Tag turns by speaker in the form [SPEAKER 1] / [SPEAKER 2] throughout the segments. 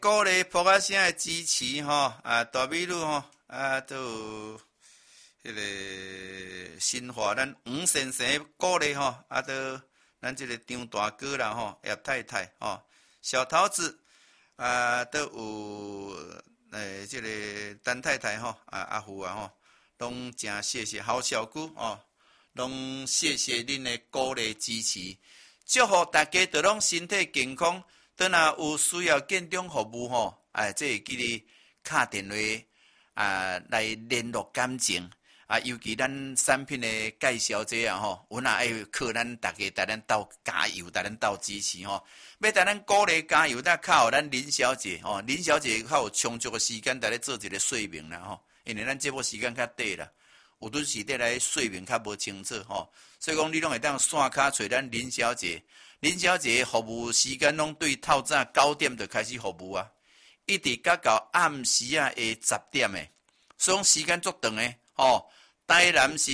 [SPEAKER 1] 鼓励噗仔声的支持吼，大美女吼，都有迄个新华咱黄先生的鼓励吼，都咱这个张大哥啦吼，叶太太吼，小桃子都有这个陈太太吼，阿虎啊吼，拢真谢谢郝小姑哦，拢谢谢恁的鼓励支持，祝福大家都拢身体健康。等下有需要建中服务吼，这会记得打电话来联络感情尤其咱产品的介绍者吼，阮也要靠咱大家带咱斗加油，带咱斗支持吼，要带咱鼓励加油，靠咱林小姐吼，林小姐较有充足的时间带咧做一个说明啦吼，因为咱节目时间较短啦，有阵时得来说明较无清楚吼，所以讲你拢会当线卡找咱林小姐。林小姐服务时间拢对透早9点就开始服务一直到暗时的10点的，所以时间足长的吼。台南是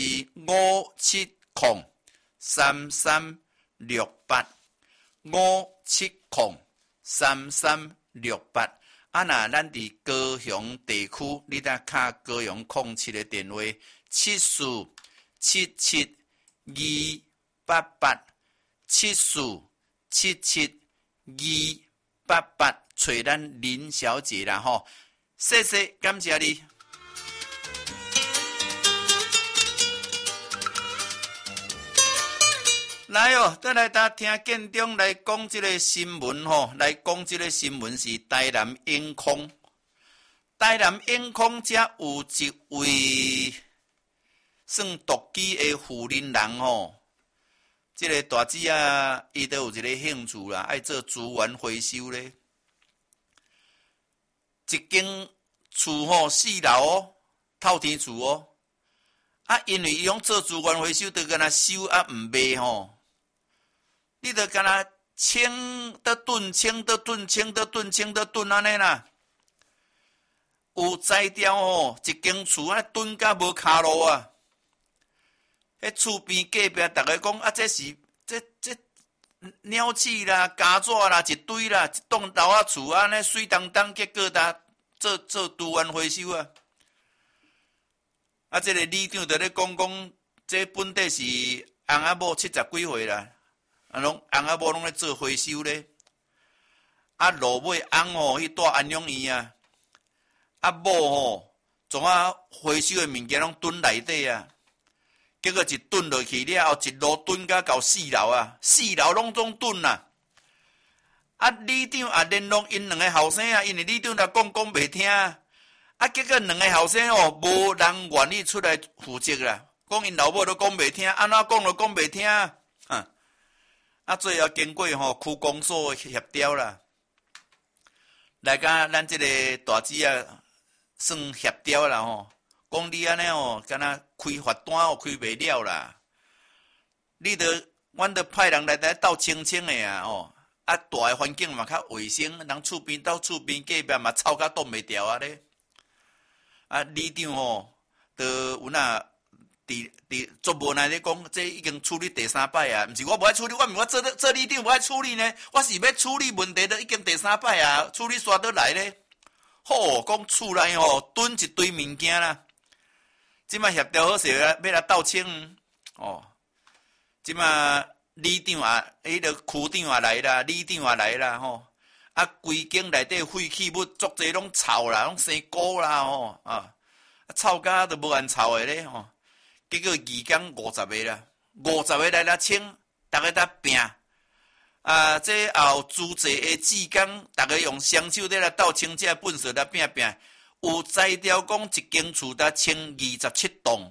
[SPEAKER 1] 5703368，5703368。若咱伫高雄地区，你得卡高雄07的电话74772887477288，找咱林小姐啦吼，谢谢，感谢你。来哦，再来大家听建中来讲这个新闻吼，来讲这个新闻是台南永康，台南永康遮有一位算独居的妇人人吼。这个大姊伊都有一个兴趣啦，爱做资源回收咧。一间厝吼4楼透天厝因为伊用做资源回收，就敢若收毋卖吼。你就敢若清得吨安尼啦。有摘掉吼，一间厝吨甲无骹路迄厝边隔壁，逐个讲这是这鸟鼠啦、家纸啦，一堆啦，一栋楼厝安尼水当当，结果做资源回收这个里长就咧讲，这本地是翁仔某70几岁啦，翁仔某拢咧做回收咧。落尾翁吼去住安养院某吼总回收的物件拢囤内底结果一吨落去了后，一路吨到4楼4楼拢总吨啦。里长也联络因两个后生因为里长来讲袂听结果两个后生无人愿意出来负责啦，讲因老母都讲袂听，安怎讲都讲袂听最后经过区公所协调啦，来甲咱这个大姊算协调啦吼。讲你安尼敢若开罚单开袂了啦，阮得派人来斗清清的大的环境嘛较卫生，人厝边隔壁嘛臭甲挡袂掉咧。里长就有伫足无奈咧讲，这已经处理第3摆毋是我无爱处理，我毋是我做里长无爱处理呢，我是要处理问题，都已经第3摆处理煞倒来咧。好，讲厝内囤一堆物件啦。即摆协调好势要来斗清即摆里长迄个区长也来啦，里长也来啦规间内底废弃物足侪拢臭啦，拢生菇啦臭甲都无按臭的咧结果2天50个啦，50个来啦清，逐个在拼这也有资济的志工，逐个用双手咧来斗清这粪扫来拼，有摘掉讲一间厝才清27栋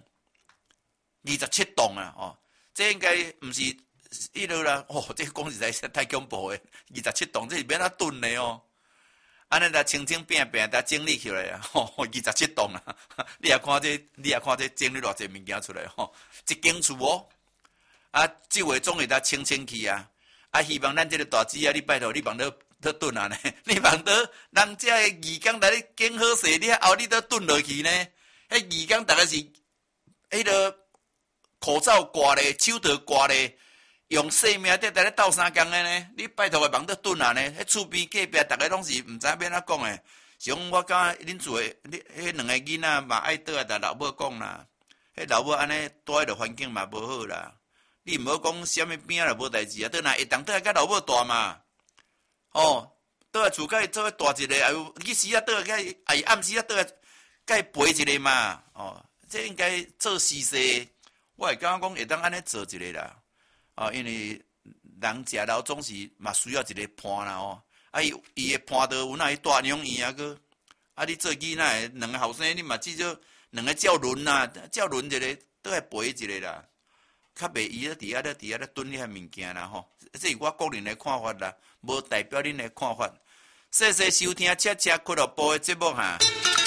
[SPEAKER 1] 这应该毋是迄落啦这讲实在是太恐怖诶，27栋这是免囤的安尼来清拼，才整理起来27栋你也看这整理偌济物件出来一间厝这回总会清去希望咱这个大姊你拜托你帮到炖呢？你望到人家的义工来咧建好势了后，你都炖落去呢？迄义工大概是迄个口罩挂咧，手套挂咧， 用性命在咧斗相共的呢？你拜托个忙得顿啊呢？迄厝边隔壁逐个拢是毋知要安怎讲诶。像我感觉恁厝诶，你迄两个囡仔嘛爱倒来甲老母讲啦。迄老母安尼住迄个环境嘛无好啦。你毋好讲啥物边仔就无代志啊，倒来会当倒来甲老母住嘛。哦，倒来厝甲伊做伙住一个，哎有日时啊倒来甲伊，哎暗时啊倒来甲伊陪一个嘛。哦，这应该做事势，我会感觉讲会当安尼做一个啦。哦，因为人食老总是嘛需要一个伴啦哦。啊，伊的伴到有哪去大养院啊个？啊，你做囡仔两个后生，你嘛至少两个照轮啦，照轮一个倒来陪一个啦。较袂伊咧伫遐咧囤遐物件啦吼，这是我个人的看法啦，无代表恁的看法。谢谢收听车车俱乐部的节目哈。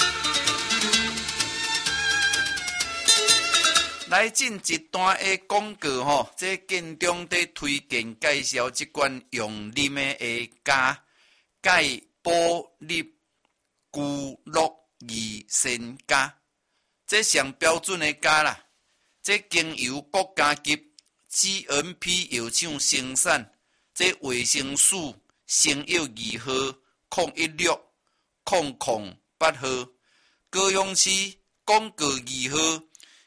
[SPEAKER 1] 来进一段的广告吼，这建中在推荐介绍即款用啉的加钙补力骨碌益生加，这上标准的加啦。这经由国家级 GMP 药厂生产，这维生素生药2号0160080号，高雄市广告2号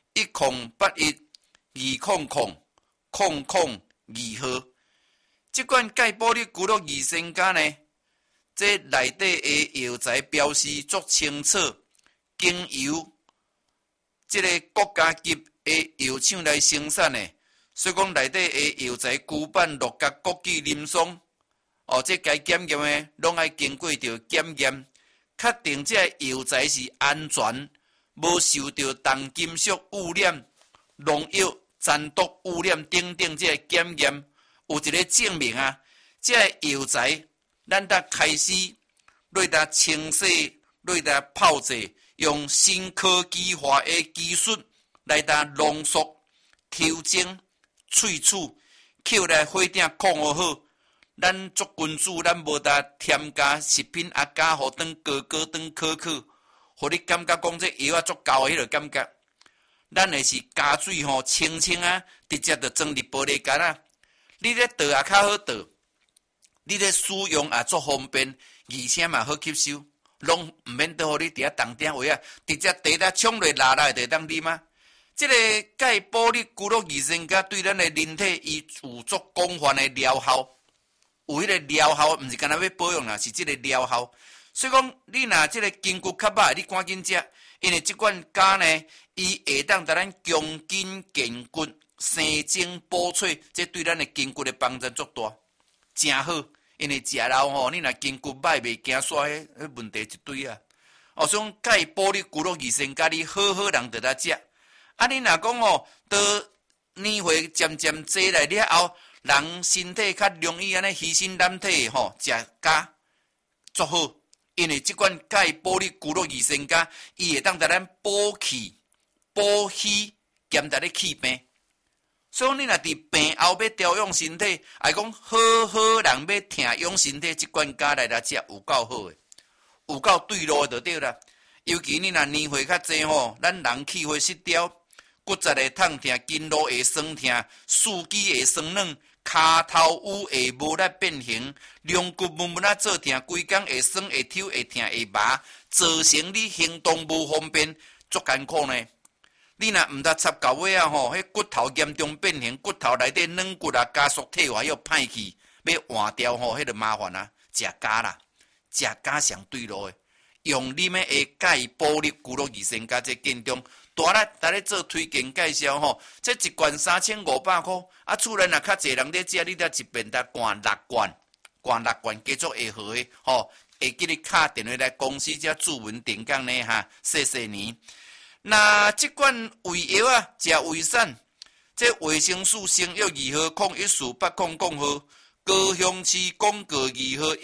[SPEAKER 1] 108120000002号。这款钙补力骨碌益生加呢，这内底的药材标示足清楚，经由这个国家级的药厂来生产的，所以讲内底的药材居版六甲国际林松，哦，这该检验的拢爱经过着检验，确定这药材是安全，无受到重金属污染、农药残毒污染等等这检验，有一个证明啊，这药材咱得开始来得清洗，来得泡制，用新科技化的技术。来达浓缩、调整、萃取，扣来火顶控好好。咱做君子，咱无得添加食品啊，加互当高当可，互你感觉讲这药啊足够的迄个感觉。咱的是加水吼，清啊，直接就装入玻璃罐啊。你咧倒也较好倒，你咧使用也足方便，而且嘛好吸收，拢毋免倒互你伫遐重点位啊，直接地咧冲落拉来就当啉吗？这个钙补力骨碌益生加对咱的人体伊有足广泛的疗效，有迄个疗效，毋是干那要保养啦，是这个疗效。所以讲，你若这个筋骨较歹，你赶紧食，因为这款加呢，伊会当甲咱强筋健骨、生精补髓，这对咱的筋骨的帮助足大，真好。因为食老吼，你若筋骨歹，袂惊煞迄问题一堆啊。哦，所以讲钙补力骨碌益生加，你好好人得来食。啊，你若讲哦，到年岁渐渐坐来了后，人身体较容易安尼虚身懒体吼，食加足好，因为即款钙补力骨碌益生加，伊会当甲咱补气、补虚，兼带咧气病。所以你若伫病后要调养身体，还讲好人要挺养身体，即款加来食有够好诶，有够对路就对啦。尤其你若年岁较济吼，咱人气会失调。骨质会痛痛，筋络会酸痛，四肢会酸软，骹头乌会无力变形，龙骨闷啊做痛，规工会酸会抽会痛会麻，造成你行动无方便，足艰苦呢。你若毋得插到尾啊吼，迄骨头严重变形，骨头内底软骨啊加速退化又歹去，要换掉吼，迄就麻烦啊，食加啦，食加上对路诶，用啉诶钙补力骨碌益生加这建中。大力大咧做推荐介绍吼，这一罐3500块，啊，厝内若较济人咧食，你得一遍得灌6罐，灌6罐继续会好诶，吼，会记你敲电话来公司遮注文定岗呢哈，谢谢你。那这款胃药啊，食胃散，这维生素生药2号014800号，高雄市广告2号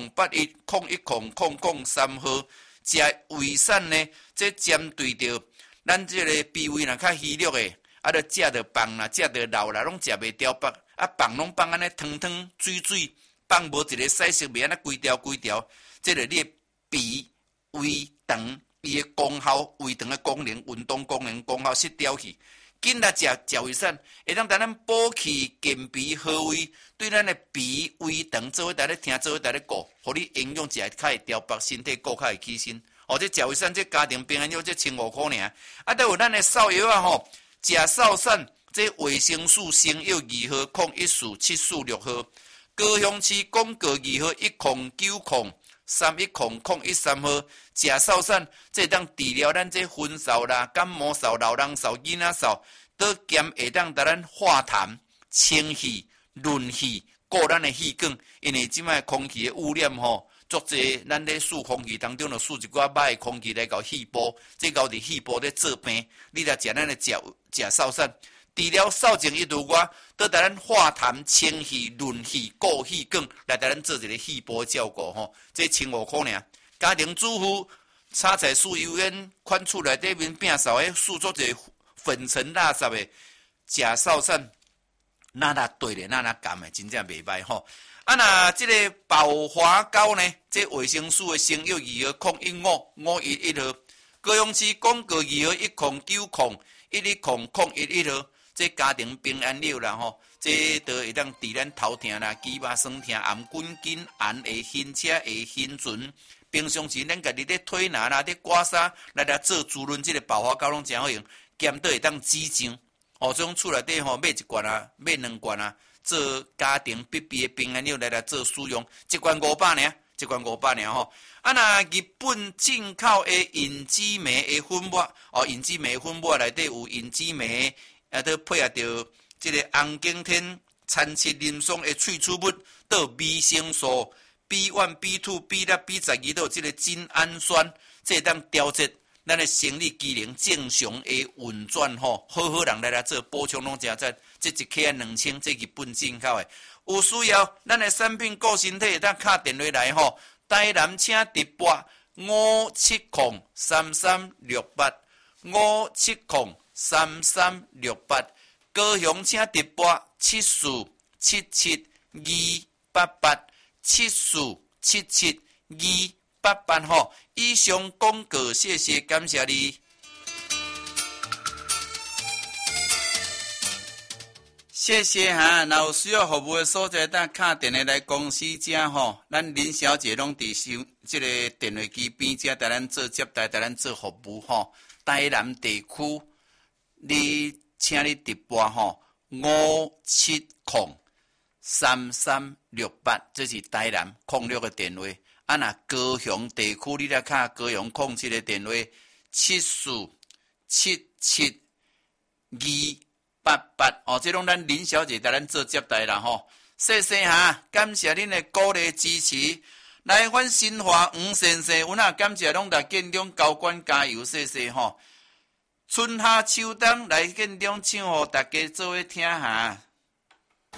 [SPEAKER 1] 1081010003号，食胃散呢，这针对着。咱这个脾胃若较虚弱诶，啊，着食着饭啦，食着肉啦，拢食袂掉饱，啊，饭拢放安尼汤水，放无一个细细面安尼规条，这个你诶脾胃肠伊诶功效，胃肠诶功能、运动功能功效失调去， 紧来食食胃散，会当咱补气健脾和胃，对咱的脾胃肠做伙在咧听，做伙在咧顾，互你营养食较会调白身体，顾较会起身。哦，这食胃散这家庭平安药这1500块尔，啊，都有咱的扫药啊吼，食扫散这维生素生药2号014746号，高雄市广告2号10903100113号，食扫散这当治疗咱这昏扫啦、感冒扫、老人扫、囡仔扫，都兼会当甲咱化痰、清气、润气，顾咱的气管，因为即摆空气的污染吼。足济，咱咧数空气当中，就数一寡歹的空气来搞气波，这搞伫气波咧做病。你来食咱的食扫散，治疗扫症一路外，都带咱化痰、清气、润气、固气管，来带咱做一个气波照顾吼。这1500块尔，家庭主妇炒菜输油烟，款厝内底面饼扫的输足济粉尘垃圾的，食扫散，那对咧，那甘的，真正袂歹吼。啊，那这个宝华膏呢？这维生素的生药2号015511号，高雄市广告2号109011001号，这家庭平安药啦吼，这都会当治咱头痛啦、肌肉酸痛、颔筋筋、按下晕车、下晕船。平常时咱家己咧推拿啦、咧刮痧来做滋润，这个宝华膏拢真好用，兼都会当止痒。哦，这种厝内底吼买1罐啊，买2罐啊。做家庭必备的平安药来做使用，1罐500呢，1罐500呢吼。啊，那日本进口的银枝梅的粉末，哦，银枝梅粉末内底有银枝梅，都配合着这个红景天参七林松的萃取物，都有维生素 B1、B2、B6、B12，都有这个精氨酸，这当调节咱的生理机能正常的运转吼，好人来做补充拢真赞。这1克2000，这日本进口的，有需要咱的产品顾身体，咱敲电话来吼，台南请直拨5703368，5703368，高雄请直拨74772888，74772888吼。以上广告，谢谢，感谢你。谢谢哈，若有需要服务的所在，咱敲电话来公司遮吼，咱林小姐拢伫收这个电话机边遮，带咱做接待，带咱做服务吼。台南地区，请你直拨吼5703368，这是台南06的电话。啊，若高雄地区，你来敲高雄07的电话74772888哦，这拢咱林小姐带咱做接待啦吼，谢谢哈，感谢恁的鼓励支持。来，阮新华黄先生，阮也感谢拢来建中高管加油，谢谢吼。春夏秋冬来建中唱，互大家做伙听哈。